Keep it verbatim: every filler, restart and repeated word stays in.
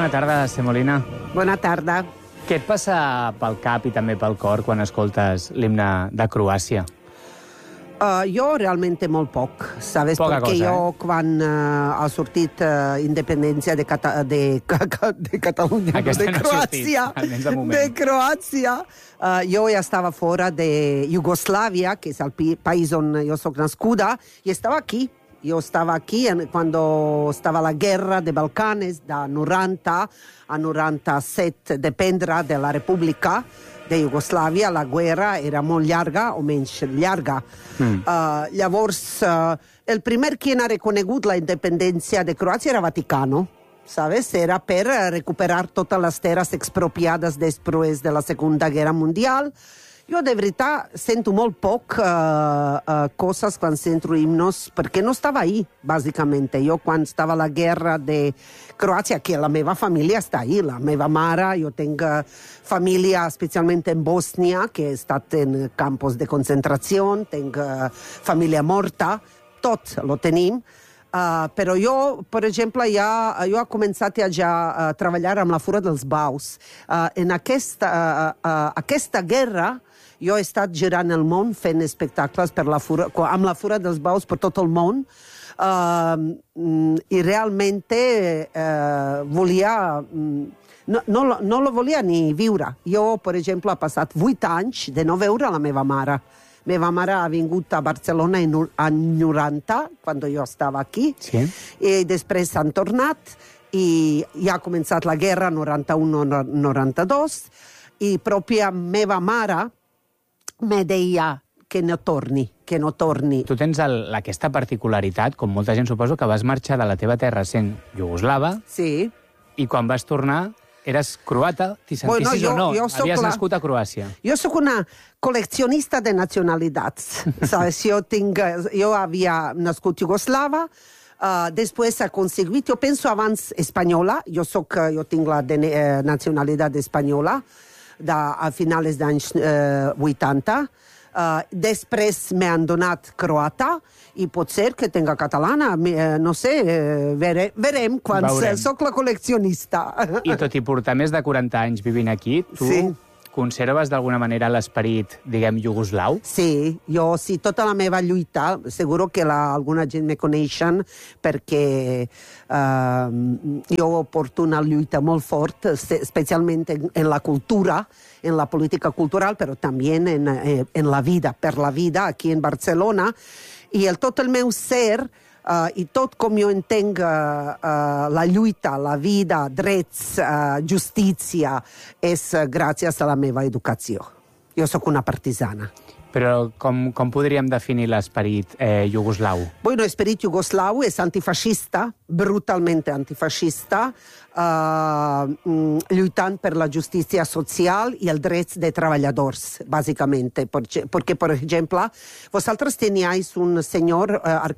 Bona tarda, Semolina. Bona tarda. Què et passa pel cap i també pel cor quan escoltes l'himne de Croàcia? Uh, jo realmente molt poc, sabes? Poca Perquè cosa, jo, eh? quan uh, ha sortit uh, independència de, Cata de, de Catalunya, Aquesta de no ha Croàcia, sortit, almenys de moment. de Croàcia, uh, jo ja estava fora de Iugoslàvia, que és el país on jo soc nascuda, i estava aquí. Yo estaba aquí en, cuando estaba la guerra de Balcanes, de noranta a noranta-set, dependrà de la República de Iugoslàvia. La guerra era molt llarga o menys llarga. Mm. Uh, llavors, uh, el primer qui ha reconegut la independència de Croàcia era Vaticano. ¿Sabes? Era per recuperar totes les terres expropiades després de la Segunda Guerra Mundial. Jo, de veritat, sento molt poc uh, uh, coses quan sento himnos, perquè no estava ahí, bàsicament. Jo, quan estava la guerra de Croàcia, que la meva família està ahí, la meva mare, jo tinc uh, família especialment en Bòsnia, que he estat en campos de concentració, tinc uh, família morta, tot lo tenim. Uh, però jo, per exemple, ja, jo he començat a ja a treballar amb la Fura dels Baus. Uh, en aquesta, uh, uh, aquesta guerra, jo he estat girant el món fent espectacles per la fura, amb la Fura dels Baus per tot el món, uh, i realment uh, volia... No, no, no lo volia ni viure. Jo, per exemple, he passat vuit anys de no veure la meva mare. Meva mare ha vingut a Barcelona en any noranta, quan jo estava aquí, sí. I després s'han tornat, i ja ha començat la guerra noranta-u noranta-dos, i pròpia meva mare me deia que no torni, que no torni. Tu tens el, aquesta particularitat, com molta gent suposo, que vas marxar de la teva terra sent iugoslava, sí. I quan vas tornar eres croata, t'hi sentissis bueno, jo, o no? Havies la... nascut a Croàcia. Jo sóc una col·leccionista de nacionalitats. Sabes? Jo, tinc, jo havia nascut iugoslava, uh, després he aconseguit, jo penso abans espanyola, jo, soc, jo tinc la de, eh, nacionalitat espanyola, de, a finals d'anys eh, vuitanta. Uh, després m'han donat croata i pot ser que tinga catalana, uh, no sé, uh, vere, verem quan soc la col·leccionista. I tot i portar més de quaranta anys vivint aquí, tu sí. Conserves d'alguna manera l'esperit, diguem, iugoslau? Sí, jo, sí, tota la meva lluita, seguro que la, alguna gent me coneixen perquè uh, jo porto una lluita molt fort, especialment en, en la cultura, en la política cultural, però també en, en la vida, per la vida aquí en Barcelona, i el, tot el meu ser, uh, i tot com jo entenc uh, uh, la lluita, la vida, drets, uh, justícia, és uh, gràcies a la meva educació. Jo sóc una partisana. Però com, com podríem definir l'esperit eh, iugoslau? Bueno, l'esperit iugoslau és antifascista, brutalment antifascista, uh, lluitant per la justícia social i els drets de treballadors, bàsicament. Perquè, per exemple, vosaltres teníais un senyor uh,